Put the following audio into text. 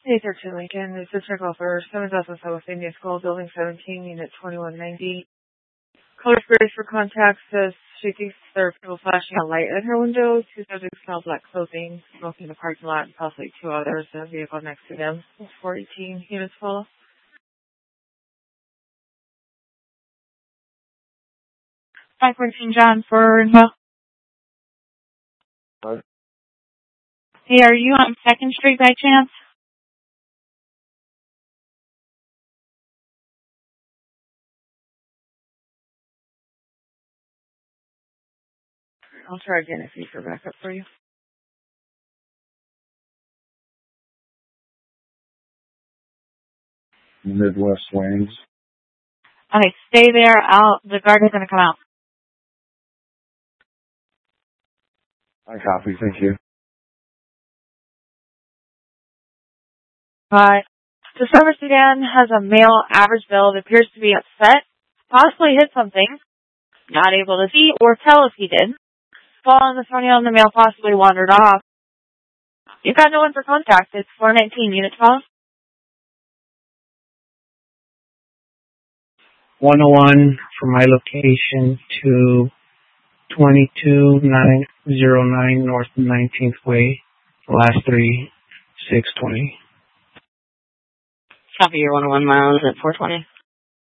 A13 Lincoln, this is Nicole for 7000 South Indian School, Building 17, Unit 2190. Color space for contacts says she thinks there are people flashing a light at her window. Two subjects smell black clothing, smoking in the parking lot, and possibly two others in a vehicle next to them. 418 units full. 514 John for info. What? Hey, are you on 2nd Street by chance? I'll try again if he's for backup for you. Midwest Lanes. Okay, stay there. The guard is going to come out. I copy, thank you. Hi. The service sedan has a male average build, appears to be upset, possibly hit something, not able to see or tell if he did. Following the phone and the male possibly wandered off. You've got no one for contact. It's 419, Unit 12. 101 from my location to 22909 North 19th Way, last 3, 620. Copy your 101 miles at 420.